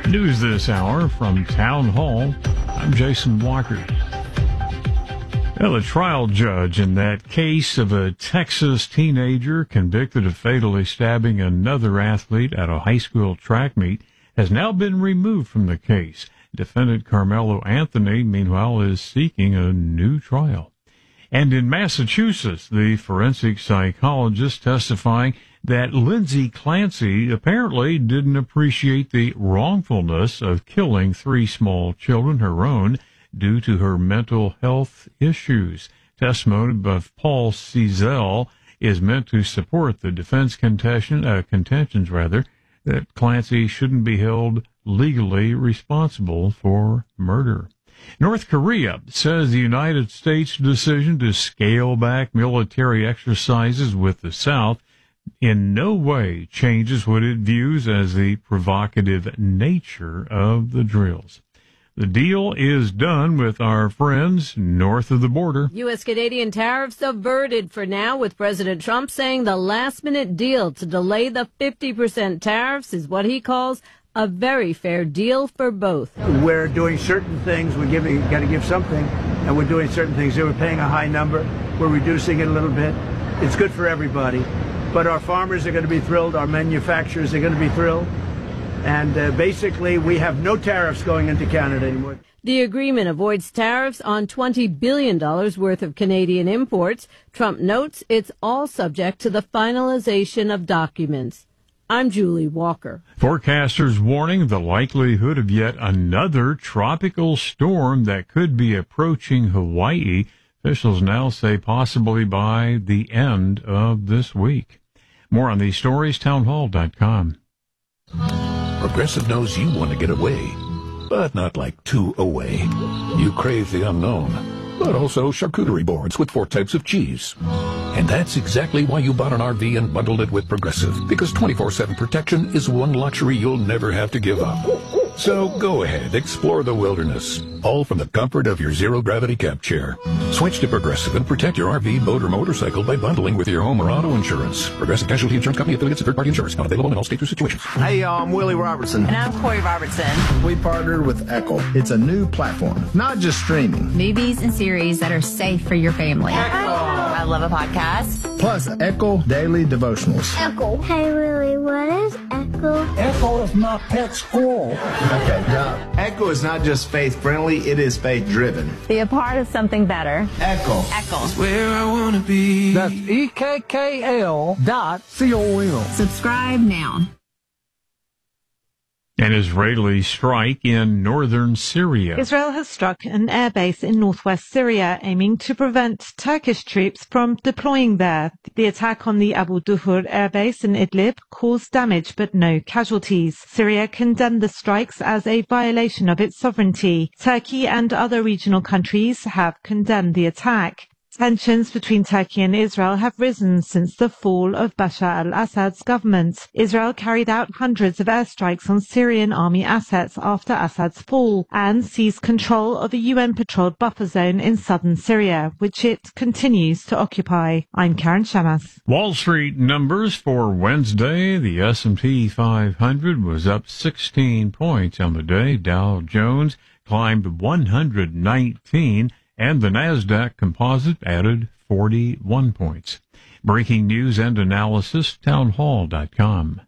News this hour from Town Hall. I'm Jason Walker. Well, the trial judge in that case of a Texas teenager convicted of fatally stabbing another athlete at a high school track meet has now been removed from the case. Defendant Carmelo Anthony, meanwhile, is seeking a new trial. And in Massachusetts, the forensic psychologist testifying that Lindsay Clancy apparently didn't appreciate the wrongfulness of killing 3 small children, her own, due to her mental health issues. Testimony of Paul Cizell is meant to support the defense contentions that Clancy shouldn't be held legally responsible for murder. North Korea says the United States' decision to scale back military exercises with the South in no way changes what it views as the provocative nature of the drills. The deal is done with our friends north of the border. U.S.-Canadian tariffs averted for now, with President Trump saying the last-minute deal to delay the 50% tariffs is what he calls a very fair deal for both. We're doing certain things. Got to give something, and we're doing certain things. They were paying a high number. We're reducing it a little bit. It's good for everybody. But our farmers are going to be thrilled. Our manufacturers are going to be thrilled. And basically, we have no tariffs going into Canada anymore. The agreement avoids tariffs on $20 billion worth of Canadian imports. Trump notes it's all subject to the finalization of documents. I'm Julie Walker. Forecasters warning the likelihood of yet another tropical storm that could be approaching Hawaii. Officials now say possibly by the end of this week. More on these stories, townhall.com. Progressive knows you want to get away, but not like too away. You crave the unknown, but also charcuterie boards with 4 types of cheese. And that's exactly why you bought an RV and bundled it with Progressive, because 24/7 protection is one luxury you'll never have to give up. So go ahead, explore the wilderness, all from the comfort of your zero-gravity camp chair. Switch to Progressive and protect your RV, boat, or motorcycle by bundling with your home or auto insurance. Progressive Casualty Insurance Company, affiliates, and third-party insurance. Not available in all states or situations. Hey, I'm Willie Robertson. And I'm Corey Robertson. We partnered with Echo. It's a new platform, not just streaming. Movies and series that are safe for your family. I love a podcast. Plus, Echo Daily Devotionals. Echo. Hey, Willie, what is Echo? Echo is not pet school. Okay, job. Echo is not just faith-friendly, it is faith-driven. Be a part of something better. Echo. Echo. Where I want to be. That's EKKL.com. Subscribe now. An Israeli strike in northern Syria. Israel has struck an airbase in northwest Syria, aiming to prevent Turkish troops from deploying there. The attack on the Abu Duhur airbase in Idlib caused damage but no casualties. Syria condemned the strikes as a violation of its sovereignty. Turkey and other regional countries have condemned the attack. Tensions between Turkey and Israel have risen since the fall of Bashar al-Assad's government. Israel carried out hundreds of airstrikes on Syrian army assets after Assad's fall and seized control of a UN-patrolled buffer zone in southern Syria, which it continues to occupy. I'm Karen Shamas. Wall Street numbers for Wednesday. The S&P 500 was up 16 points on the day. Dow Jones climbed 119. And the NASDAQ composite added 41 points. Breaking news and analysis, townhall.com.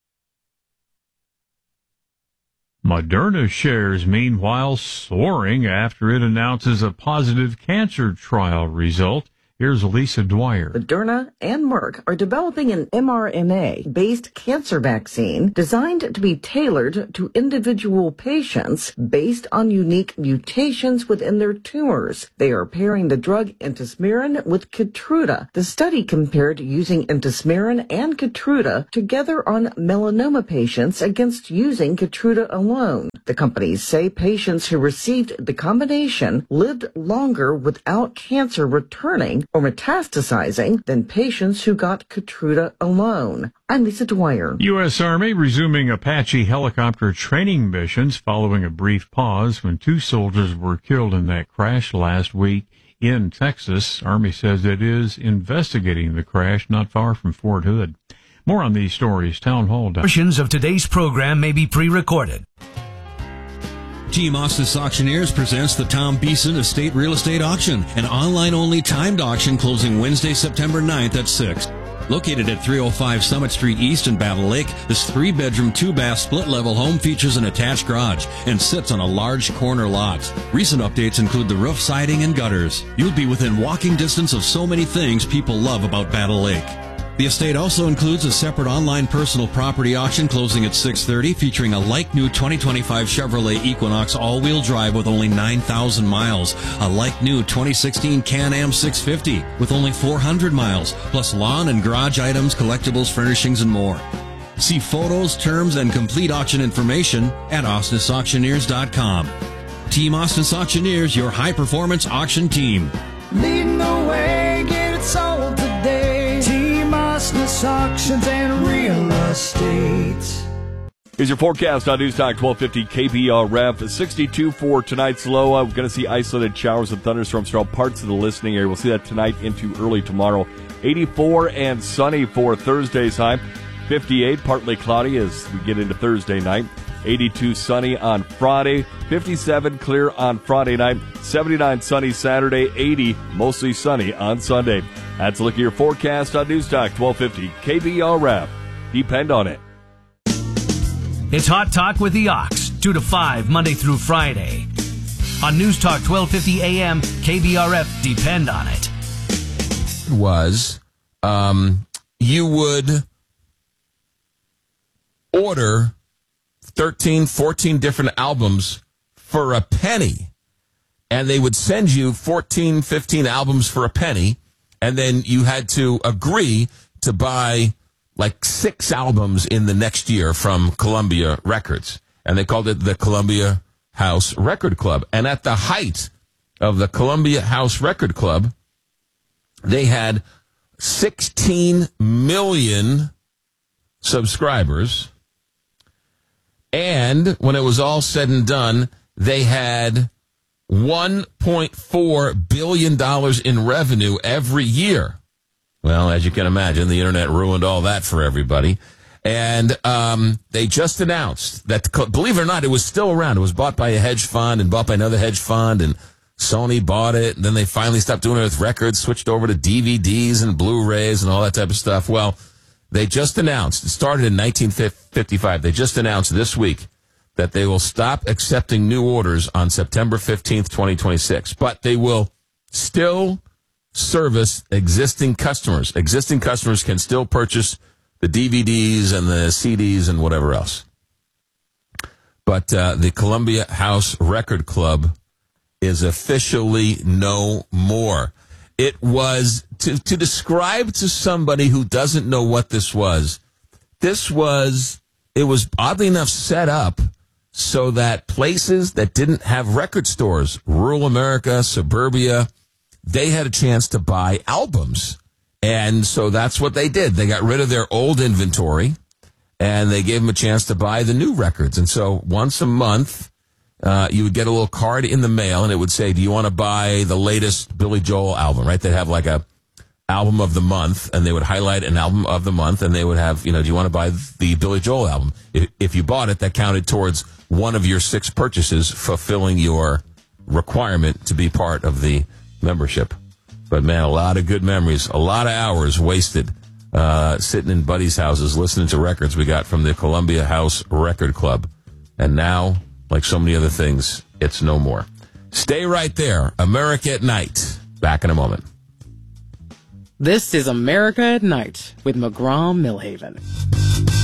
Moderna shares, meanwhile, soaring after it announces a positive cancer trial result. Here's Lisa Dwyer. Moderna and Merck are developing an mRNA-based cancer vaccine designed to be tailored to individual patients based on unique mutations within their tumors. They are pairing the drug Intismeran with Keytruda. The study compared using Intismeran and Keytruda together on melanoma patients against using Keytruda alone. The companies say patients who received the combination lived longer without cancer returning or metastasizing than patients who got Keytruda alone. I'm Lisa Dwyer. U.S. Army resuming Apache helicopter training missions following a brief pause when 2 soldiers were killed in that crash last week in Texas. Army says it is investigating the crash not far from Fort Hood. More on these stories, townhall.com. Portions of today's program may be pre-recorded. Team Ostis Auctioneers presents the Tom Beeson Estate Real Estate Auction, an online-only timed auction closing Wednesday, September 9th at 6. Located at 305 Summit Street East in Battle Lake, this 3-bedroom, 2-bath, split-level home features an attached garage and sits on a large corner lot. Recent updates include the roof, siding, and gutters. You'll be within walking distance of so many things people love about Battle Lake. The estate also includes a separate online personal property auction closing at 6:30, featuring a like-new 2025 Chevrolet Equinox all-wheel drive with only 9,000 miles, a like-new 2016 Can-Am 650 with only 400 miles, plus lawn and garage items, collectibles, furnishings, and more. See photos, terms, and complete auction information at ostisauctioneers.com. Team Ostis Auctioneers, your high-performance auction team. Leading the way, get it sold today. Ostis Auctions and Real Estate. Here's your forecast on News Talk 1250 KBRF. 62 for tonight's low. We're going to see isolated showers and thunderstorms throughout parts of the listening area. We'll see that tonight into early tomorrow. 84 and sunny for Thursday's high. 58, partly cloudy as we get into Thursday night. 82 sunny on Friday. 57 clear on Friday night. 79 sunny Saturday. 80 mostly sunny on Sunday. That's a look at your forecast on News Talk 1250 KBRF. Depend on it. It's Hot Talk with the Ox, 2 to 5, Monday through Friday. On News Talk 1250 AM, KBRF, depend on it. You would order 13, 14 different albums for a penny, and they would send you 14, 15 albums for a penny, and then you had to agree to buy like 6 albums in the next year from Columbia Records. And they called it the Columbia House Record Club. And at the height of the Columbia House Record Club, they had 16 million subscribers. And when it was all said and done, they had $1.4 billion in revenue every year. Well, as you can imagine, the internet ruined all that for everybody. And they just announced that, believe it or not, it was still around. It was bought by a hedge fund and bought by another hedge fund, and Sony bought it. And then they finally stopped doing it with records, switched over to DVDs and Blu-rays and all that type of stuff. Well, they just announced, it started in 1955, they just announced this week that they will stop accepting new orders on September 15th, 2026. But they will still service existing customers. Existing customers can still purchase the DVDs and the CDs and whatever else. But the Columbia House Record Club is officially no more. It was, to describe to somebody who doesn't know what it was oddly enough set up so that places that didn't have record stores, rural America, suburbia, they had a chance to buy albums. And so that's what they did. They got rid of their old inventory, and they gave them a chance to buy the new records. And so once a month, you would get a little card in the mail, and it would say, do you want to buy the latest Billy Joel album, right? They'd have like a album of the month, and they would highlight an album of the month, and they would have, do you want to buy the Billy Joel album? If you bought it, that counted towards one of your 6 purchases, fulfilling your requirement to be part of the membership. But man, a lot of good memories, a lot of hours wasted sitting in buddies' houses listening to records we got from the Columbia House Record Club. And now, like so many other things, it's no more. Stay right there. America at Night. Back in a moment. This is America at Night with McGraw Millhaven.